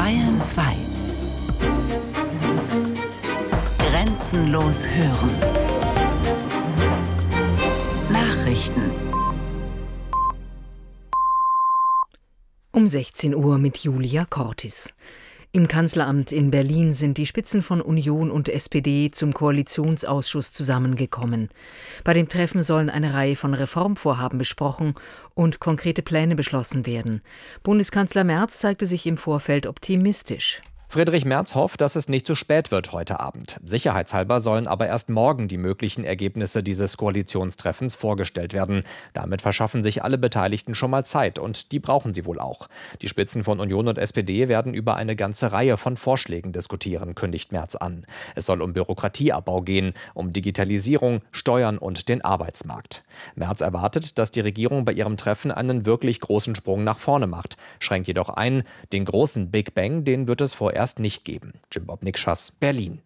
Bayern 2. Grenzenlos hören. Nachrichten. Um 16 Uhr mit Julia Cortis. Im Kanzleramt in Berlin sind die Spitzen von Union und SPD zum Koalitionsausschuss zusammengekommen. Bei dem Treffen sollen eine Reihe von Reformvorhaben besprochen und konkrete Pläne beschlossen werden. Bundeskanzler Merz zeigte sich im Vorfeld optimistisch. Friedrich Merz hofft, dass es nicht zu spät wird heute Abend. Sicherheitshalber sollen aber erst morgen die möglichen Ergebnisse dieses Koalitionstreffens vorgestellt werden. Damit verschaffen sich alle Beteiligten schon mal Zeit und die brauchen sie wohl auch. Die Spitzen von Union und SPD werden über eine ganze Reihe von Vorschlägen diskutieren, kündigt Merz an. Es soll um Bürokratieabbau gehen, um Digitalisierung, Steuern und den Arbeitsmarkt. Merz erwartet, dass die Regierung bei ihrem Treffen einen wirklich großen Sprung nach vorne macht, schränkt jedoch ein, den großen Big Bang, den wird es vorerst nicht geben. Jim Bob Nikschas, Berlin.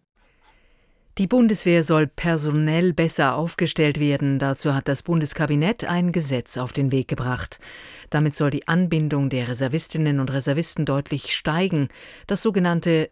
Die Bundeswehr soll personell besser aufgestellt werden. Dazu hat das Bundeskabinett ein Gesetz auf den Weg gebracht. Damit soll die Anbindung der Reservistinnen und Reservisten deutlich steigen. Das sogenannte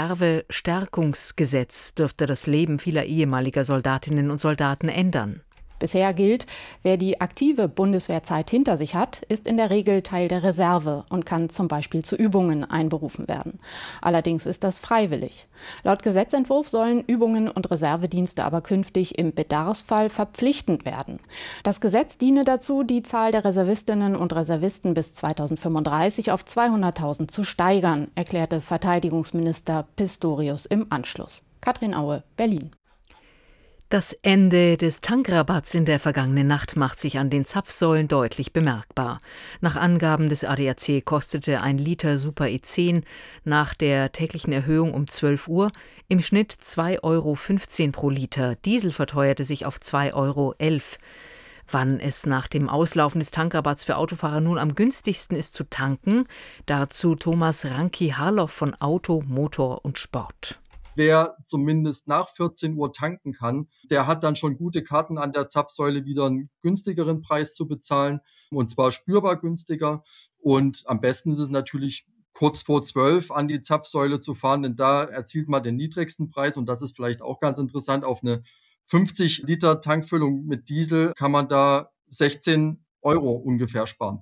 Reserve-Stärkungsgesetz dürfte das Leben vieler ehemaliger Soldatinnen und Soldaten ändern. Bisher gilt, wer die aktive Bundeswehrzeit hinter sich hat, ist in der Regel Teil der Reserve und kann zum Beispiel zu Übungen einberufen werden. Allerdings ist das freiwillig. Laut Gesetzentwurf sollen Übungen und Reservedienste aber künftig im Bedarfsfall verpflichtend werden. Das Gesetz diene dazu, die Zahl der Reservistinnen und Reservisten bis 2035 auf 200.000 zu steigern, erklärte Verteidigungsminister Pistorius im Anschluss. Katrin Aue, Berlin. Das Ende des Tankrabatts in der vergangenen Nacht macht sich an den Zapfsäulen deutlich bemerkbar. Nach Angaben des ADAC kostete ein Liter Super E10 nach der täglichen Erhöhung um 12 Uhr im Schnitt 2,15 Euro pro Liter. Diesel verteuerte sich auf 2,11 Euro. Wann es nach dem Auslaufen des Tankrabatts für Autofahrer nun am günstigsten ist zu tanken, dazu Thomas Ranki-Harloff von Auto, Motor und Sport. Wer zumindest nach 14 Uhr tanken kann, der hat dann schon gute Karten an der Zapfsäule, wieder einen günstigeren Preis zu bezahlen, und zwar spürbar günstiger. Und am besten ist es natürlich, kurz vor 12 an die Zapfsäule zu fahren, denn da erzielt man den niedrigsten Preis. Und das ist vielleicht auch ganz interessant, auf eine 50 Liter Tankfüllung mit Diesel kann man da 16 Euro ungefähr sparen.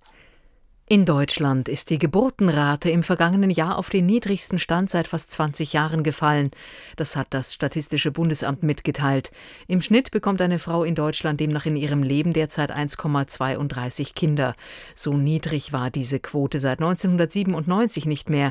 In Deutschland ist die Geburtenrate im vergangenen Jahr auf den niedrigsten Stand seit fast 20 Jahren gefallen. Das hat das Statistische Bundesamt mitgeteilt. Im Schnitt bekommt eine Frau in Deutschland demnach in ihrem Leben derzeit 1,32 Kinder. So niedrig war diese Quote seit 1997 nicht mehr.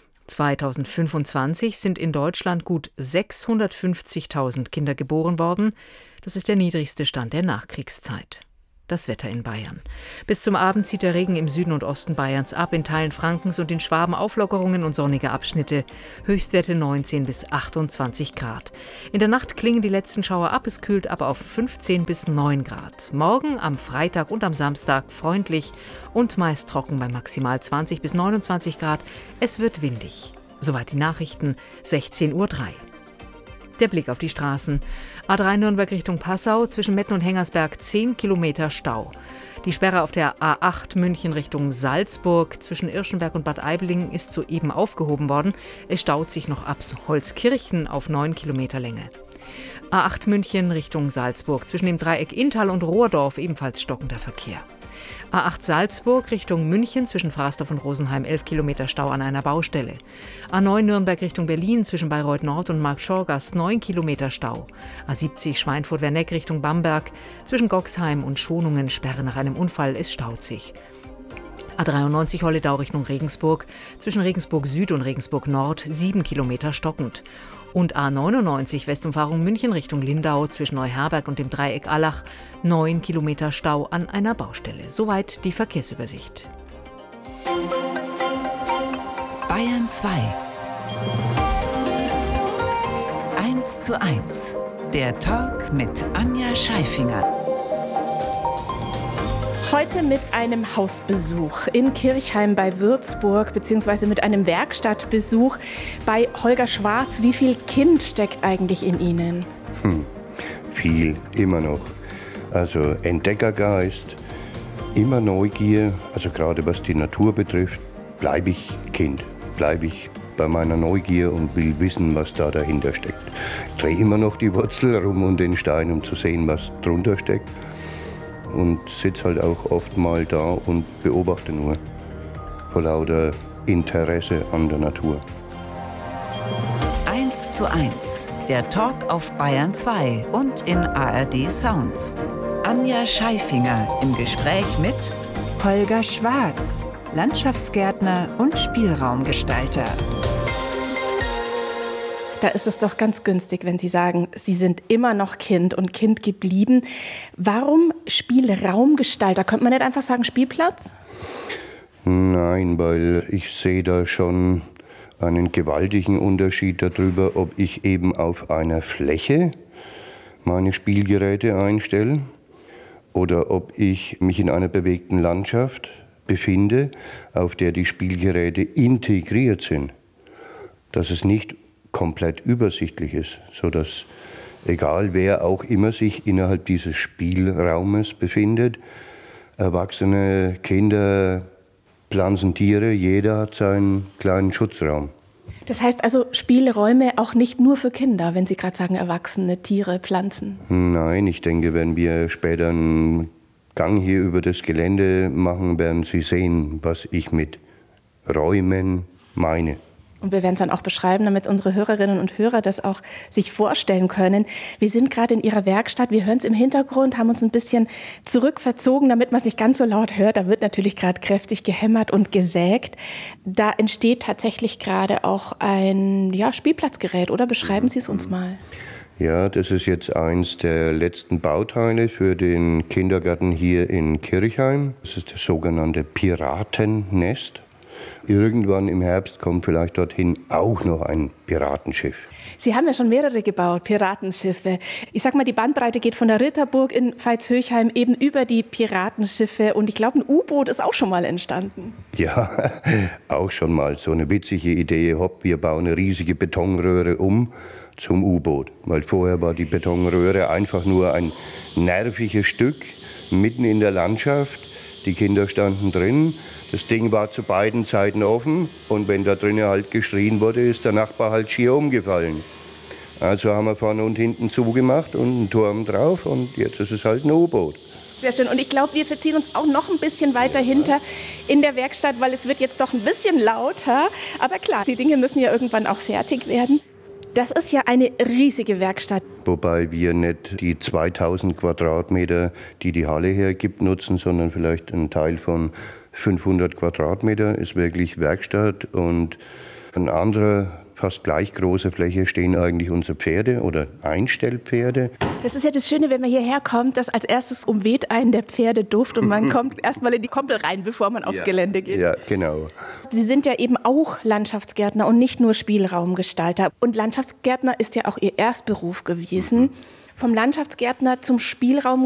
2025 sind in Deutschland gut 650.000 Kinder geboren worden. Das ist der niedrigste Stand der Nachkriegszeit. Das Wetter in Bayern. Bis zum Abend zieht der Regen im Süden und Osten Bayerns ab, in Teilen Frankens und in Schwaben Auflockerungen und sonnige Abschnitte. Höchstwerte 19 bis 28 Grad. In der Nacht klingen die letzten Schauer ab, es kühlt ab auf 15 bis 9 Grad. Morgen, am Freitag und am Samstag freundlich und meist trocken bei maximal 20 bis 29 Grad. Es wird windig. Soweit die Nachrichten, 16:03 Uhr. Der Blick auf die Straßen. A3 Nürnberg Richtung Passau, zwischen Metten und Hengersberg 10 Kilometer Stau. Die Sperre auf der A8 München Richtung Salzburg zwischen Irschenberg und Bad Aibling ist soeben aufgehoben worden. Es staut sich noch ab Holzkirchen auf 9 Kilometer Länge. A8 München Richtung Salzburg, zwischen dem Dreieck Inntal und Rohrdorf ebenfalls stockender Verkehr. A8 Salzburg Richtung München, zwischen Frasdorf und Rosenheim 11 Kilometer Stau an einer Baustelle. A9 Nürnberg Richtung Berlin, zwischen Bayreuth Nord und Marktschorgast 9 Kilometer Stau. A70 Schweinfurt-Werneck Richtung Bamberg, zwischen Goxheim und Schonungen Sperre nach einem Unfall, es staut sich. A93 Holledau Richtung Regensburg, zwischen Regensburg Süd und Regensburg Nord 7 Kilometer stockend. Und A99 Westumfahrung München Richtung Lindau, zwischen Neuherberg und dem Dreieck Allach 9 Kilometer Stau an einer Baustelle. Soweit die Verkehrsübersicht. Bayern 2. 1:1. Der Talk mit Anja Scheifinger. Heute mit einem Hausbesuch in Kirchheim bei Würzburg, beziehungsweise mit einem Werkstattbesuch bei Holger Schwarz. Wie viel Kind steckt eigentlich in Ihnen? Viel, immer noch. Also Entdeckergeist, immer Neugier, also gerade was die Natur betrifft, bleibe ich Kind. bleibe ich bei meiner Neugier und will wissen, was da dahinter steckt. Ich drehe immer noch die Wurzel rum und den Stein, um zu sehen, was drunter steckt. Und sitze halt auch oft mal da und beobachte nur, vor lauter Interesse an der Natur. 1:1, der Talk auf Bayern 2 und in ARD Sounds. Anja Scheifinger im Gespräch mit Holger Schwarz, Landschaftsgärtner und Spielraumgestalter. Da ist es doch ganz günstig, wenn Sie sagen, Sie sind immer noch Kind und Kind geblieben. Warum Spielraumgestalter? Könnte man nicht einfach sagen Spielplatz? Nein, weil ich sehe da schon einen gewaltigen Unterschied darüber, ob ich eben auf einer Fläche meine Spielgeräte einstelle oder ob ich mich in einer bewegten Landschaft befinde, auf der die Spielgeräte integriert sind. Dass es nicht komplett übersichtlich ist, sodass egal wer auch immer sich innerhalb dieses Spielraumes befindet, Erwachsene, Kinder, Pflanzen, Tiere, jeder hat seinen kleinen Schutzraum. Das heißt also Spielräume auch nicht nur für Kinder, wenn Sie gerade sagen Erwachsene, Tiere, Pflanzen? Nein, ich denke, wenn wir später einen Gang hier über das Gelände machen, werden Sie sehen, was ich mit Räumen meine. Und wir werden es dann auch beschreiben, damit unsere Hörerinnen und Hörer das auch sich vorstellen können. Wir sind gerade in Ihrer Werkstatt, wir hören es im Hintergrund, haben uns ein bisschen zurückverzogen, damit man es nicht ganz so laut hört. Da wird natürlich gerade kräftig gehämmert und gesägt. Da entsteht tatsächlich gerade auch ein Spielplatzgerät, oder? Beschreiben Sie es uns mal. Ja, das ist jetzt eins der letzten Bauteile für den Kindergarten hier in Kirchheim. Das ist das sogenannte Piratennest. Irgendwann im Herbst kommt vielleicht dorthin auch noch ein Piratenschiff. Sie haben ja schon mehrere gebaut, Piratenschiffe. Ich sag mal, die Bandbreite geht von der Ritterburg in Veitshöchheim eben über die Piratenschiffe. Und ich glaube, ein U-Boot ist auch schon mal entstanden. Ja, auch schon mal so eine witzige Idee. Hopp, wir bauen eine riesige Betonröhre um zum U-Boot. Weil vorher war die Betonröhre einfach nur ein nerviges Stück mitten in der Landschaft. Die Kinder standen drin. Das Ding war zu beiden Seiten offen und wenn da drinnen halt geschrien wurde, ist der Nachbar halt schier umgefallen. Also haben wir vorne und hinten zugemacht und einen Turm drauf und jetzt ist es halt ein U-Boot. Sehr schön. Und ich glaube, wir verziehen uns auch noch ein bisschen weiter hinter in der Werkstatt, weil es wird jetzt doch ein bisschen lauter. Aber klar, die Dinge müssen ja irgendwann auch fertig werden. Das ist ja eine riesige Werkstatt. Wobei wir nicht die 2000 Quadratmeter, die die Halle hergibt, nutzen, sondern vielleicht einen Teil von 500 Quadratmeter ist wirklich Werkstatt und an anderer, fast gleich großer Fläche stehen eigentlich unsere Pferde oder Einstellpferde. Das ist ja das Schöne, wenn man hierher kommt, dass als erstes umweht einen der Pferdeduft und man kommt erstmal in die Koppel rein, bevor man aufs Gelände geht. Ja, genau. Sie sind ja eben auch Landschaftsgärtner und nicht nur Spielraumgestalter. Und Landschaftsgärtner ist ja auch Ihr Erstberuf gewesen. Vom Landschaftsgärtner zum Spielraumgestalter